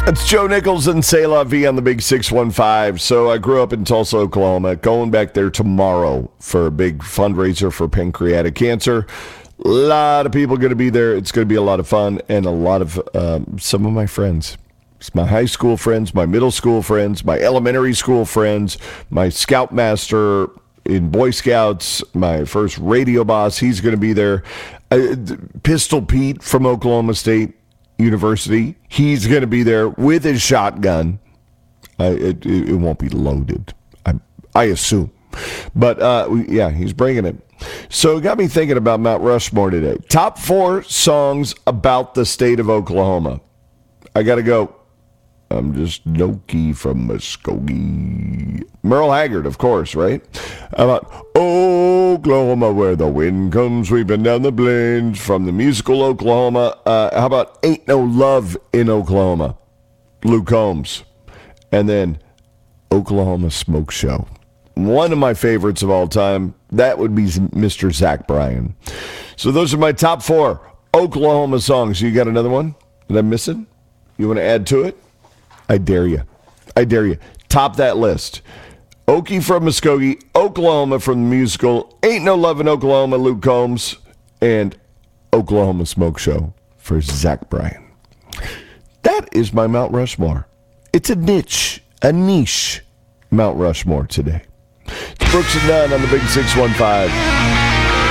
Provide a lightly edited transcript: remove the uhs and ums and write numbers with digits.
It's Joe Nichols and C'est La Vie on the Big 615. So I grew up in Tulsa, Oklahoma. Going back there tomorrow for a big fundraiser for pancreatic cancer. A lot of people going to be there. It's going to be a lot of fun, and a lot of some of my friends. It's my high school friends, my middle school friends, my elementary school friends, my scoutmaster in Boy Scouts, my first radio boss. He's going to be there. Pistol Pete from Oklahoma State University. He's going to be there with his shotgun. It won't be loaded, I assume. But, yeah, he's bringing it. So it got me thinking about Mount Rushmore today. Top 4 songs about the state of Oklahoma. I got to go. I'm just Noki from Muskogee. Merle Haggard, of course, right? How about Oklahoma, where the wind comes sweeping down the plains, from the musical Oklahoma. How about Ain't No Love in Oklahoma? Luke Combs. And then Oklahoma Smoke Show. One of my favorites of all time, that would be Mr. Zach Bryan. So those are my top 4 Oklahoma songs. You got another one? Did I miss it? You want to add to it? I dare you. I dare you. Top that list. Okie from Muskogee, Oklahoma from the musical, Ain't No Love in Oklahoma, Luke Combs, and Oklahoma Smoke Show for Zach Bryan. That is my Mount Rushmore. It's a niche Mount Rushmore today. It's Brooks and Dunn on the Big 615.